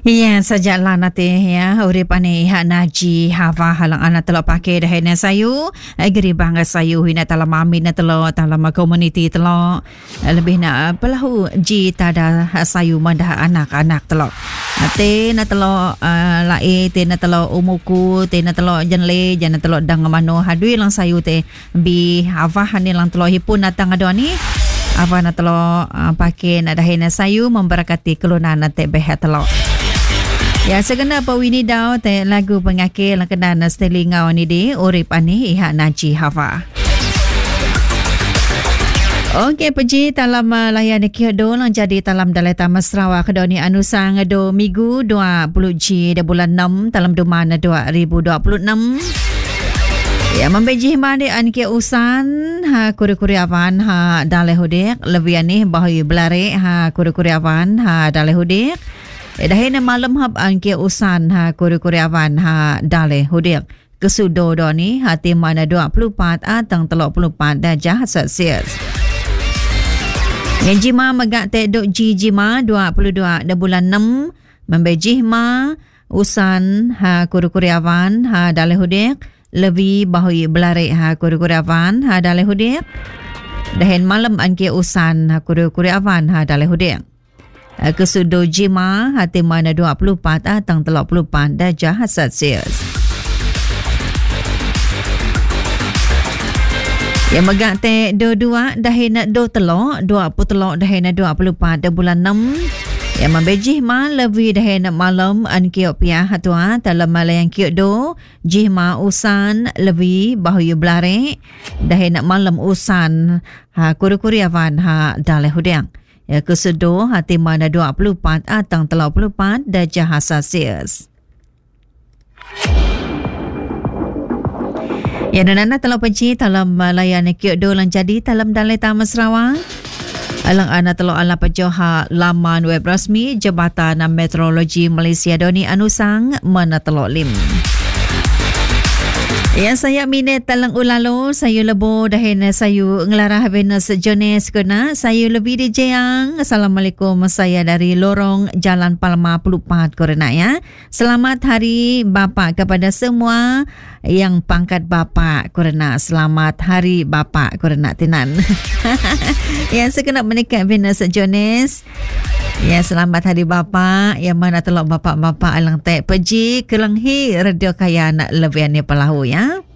Ya, sajalah nanti ya. Urip ani hak naji hava halang anak telok pakai dah hena sayu. Geri bangga sayu hina talam amin na telok talam community telok. Lebih nak pelahu ji tada sayu mandah anak-anak telok. Te na telok lai te na telok umuku te na telok jenle jana telok dang mano hadui lang sayu te bi hava hani lang telok hipun datang ado ni. Apa na telok pakai na dah hena sayu memberkati kelunan na te behat telok. Ya, segena pa wini daw te lagu pengakil lang kena na stelingau ni di urip ani iha naji hava. Okey, peji dalam layan kiado lang jadi dalam daleta Mesrawa kedoni anusang do minggu 20 G de bulan 6 dalam duman 2026. Ya, membeji mandi an ke usan ha kuri-kuriawan ha dale hodek lebih ani bahayu belare ha kuri-kuriawan ha dale hodek. Dahina malam hab angke usan ha kuri-kuriawan ha dale hudik kesudo doni hati mana 24 atang 34 darjah Celsius. Yang jima megak te dok jima 22 de bulan 6 membejih ma usan ha kuri-kuriawan ha dale hudik lebih bahui belare ha kuri-kuriawan ha dale hudik. Dahin malam angke usan ha kuri-kuriawan ha dale hudik. Kesudo jima hati mana 24 atang 34 darjah Celsius. Yang megak te dua dahina do telok 20 telok dahina 24 de bulan 6. Yang membejih ma lebih dahina malam an kiok piah hatua dalam malayang kiok do jihma usan lebih bahuyu belare dahina malam usan ha kuri-kuriawan ha daleh hudiang. Ya, kesedo hati mana 24 atang 34 darjah Celsius. Ya, nana telah penci dalam layan kiok do lang jadi dalam daleta Mesrawa. Alang ana telah ala pejoha laman web rasmi Jabatan Meteorologi Malaysia doni anusang mana telah lim. Ya, saya minit talang ulalo, saya lebo dahin sayu ngelarah bina sejenis kena, saya lebih di Jayang. Assalamualaikum, saya dari Lorong Jalan Palma Pelupat Korena ya. Selamat Hari Bapa kepada semua yang pangkat bapa Korena. Selamat Hari Bapa Korena Tinan. Ya, sekenap menikah bina sejenis. Ya, selamat Hari Bapa. Yang mana telok bapa-bapa alang tek peji kelenghi radio kaya nak lebihan ni pelahu ya.